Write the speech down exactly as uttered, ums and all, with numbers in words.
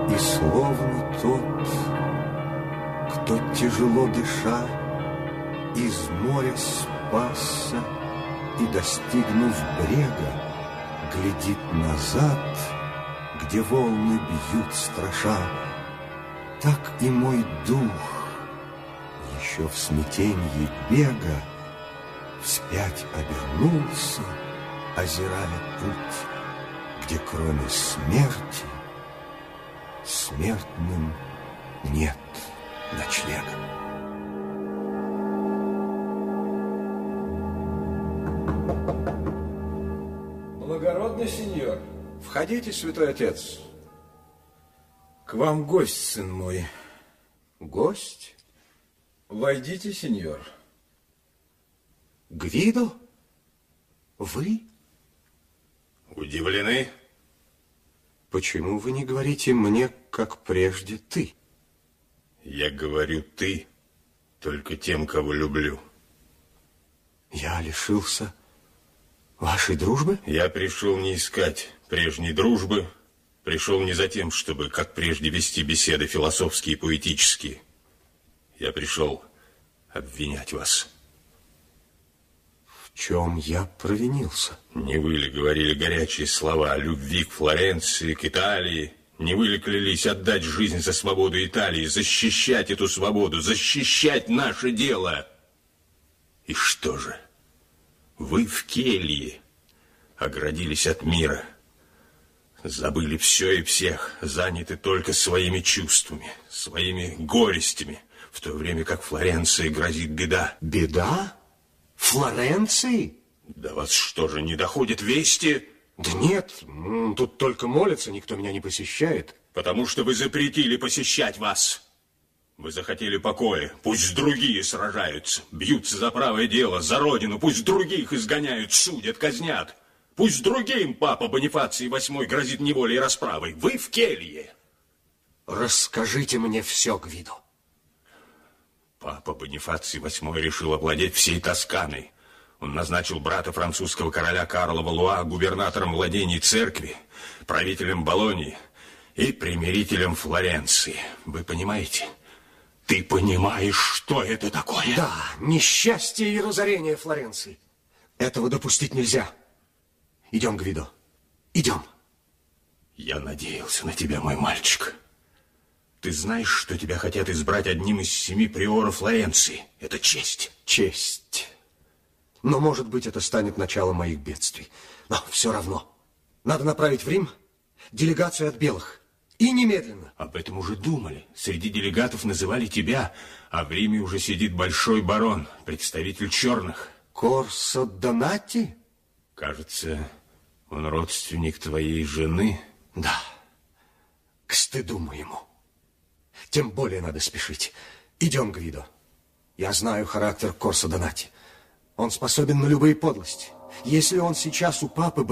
И словно тот, кто, тяжело дыша, из моря спасся и, достигнув брега, глядит назад, где волны бьют страша, так и мой дух еще в смятенье бега вспять обернулся, озирая путь, где кроме смерти смертным нет ночлега. Благородный сеньор. Входите, святой отец. К вам гость, сын мой. Гость? Войдите, сеньор. Гвидо? Вы? Удивлены? Почему вы не говорите мне, как прежде, ты? Я говорю «ты» только тем, кого люблю. Я лишился вашей дружбы? Я пришел не искать прежней дружбы, пришел не за тем, чтобы, как прежде, вести беседы философские и поэтические. Я пришел обвинять вас. В чем я провинился? Не вы ли говорили горячие слова о любви к Флоренции, к Италии? Не вы ли клялись отдать жизнь за свободу Италии, защищать эту свободу, защищать наше дело? И что же? Вы в келье оградились от мира, забыли все и всех, заняты только своими чувствами, своими горестями, в то время как Флоренции грозит беда. Беда? Флоренции? Да вас что же, не доходят вести? Да нет, тут только молятся, никто меня не посещает. Потому что вы запретили посещать вас. Вы захотели покоя, пусть другие сражаются, бьются за правое дело, за родину, пусть других изгоняют, судят, казнят. Пусть другим папа Бонифаций восьмой грозит неволей и расправой. Вы в келье. Расскажите мне все, Гвидо. Папа Бонифаций восьмой решил овладеть всей Тосканой. Он назначил брата французского короля Карла Валуа губернатором владений церкви, правителем Болоньи и примирителем Флоренции. Вы понимаете? Ты понимаешь, что это такое? Да, несчастье и разорение Флоренции. Этого допустить нельзя. Идем, Гвидо, идем. Я надеялся на тебя, мой мальчик. Ты знаешь, что тебя хотят избрать одним из семи приоров Флоренции? Это честь. Честь. Но, может быть, это станет началом моих бедствий. Но все равно. Надо направить в Рим делегацию от белых. И немедленно. Об этом уже думали. Среди делегатов называли тебя, а в Риме уже сидит большой барон, представитель черных. Корсо Донати? Кажется, он родственник твоей жены. Да. К стыду моему. Тем более надо спешить. Идем, Гвидо. Я знаю характер Корсо Донати. Он способен на любые подлости. Если он сейчас у папы